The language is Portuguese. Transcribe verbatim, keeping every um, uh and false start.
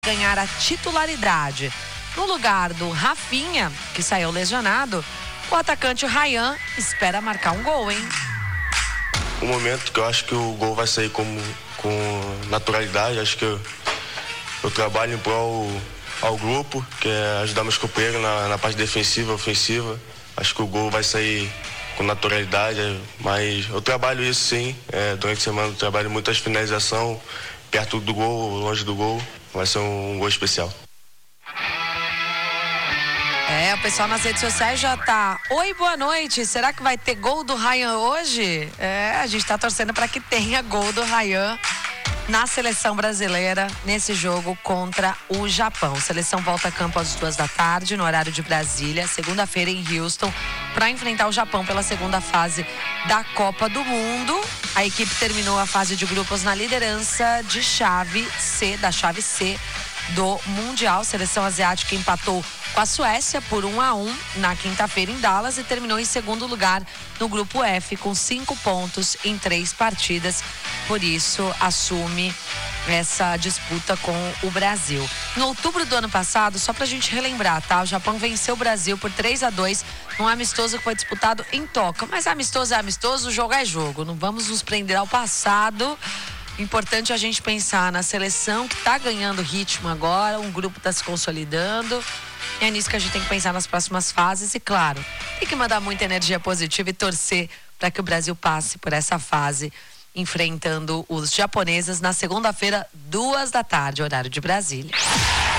ganhar a titularidade. No lugar do Rafinha, que saiu lesionado, o atacante Ryan espera marcar um gol, hein? Um momento que eu acho que o gol vai sair como, com naturalidade. Acho que eu, eu trabalho em prol ao grupo, que é ajudar meus companheiros na, na parte defensiva, ofensiva. Acho que o gol vai sair com naturalidade, mas eu trabalho isso sim. É, durante a semana eu trabalho muitas finalização, perto do gol, longe do gol. Vai ser um, um gol especial. É, o pessoal nas redes sociais já tá. Oi, boa noite. Será que vai ter gol do Ryan hoje? É, a gente tá torcendo para que tenha gol do Ryan na seleção brasileira nesse jogo contra o Japão. A seleção volta a campo às duas da tarde, no horário de Brasília, segunda-feira em Houston, para enfrentar o Japão pela segunda fase da Copa do Mundo. A equipe terminou a fase de grupos na liderança de chave C, da chave C do Mundial. A seleção asiática empatou com a Suécia por um a um na quinta-feira em Dallas e terminou em segundo lugar no grupo F com cinco pontos em três partidas. Por isso, assume essa disputa com o Brasil. No outubro do ano passado, só pra gente relembrar, tá? O Japão venceu o Brasil por três a dois num amistoso que foi disputado em Tóquio. Mas amistoso é amistoso, o jogo é jogo. Não vamos nos prender ao passado. Importante a gente pensar na seleção que tá ganhando ritmo agora, um grupo tá se consolidando. E é nisso que a gente tem que pensar nas próximas fases e, claro, tem que mandar muita energia positiva e torcer para que o Brasil passe por essa fase, enfrentando os japoneses na segunda-feira, duas da tarde, horário de Brasília.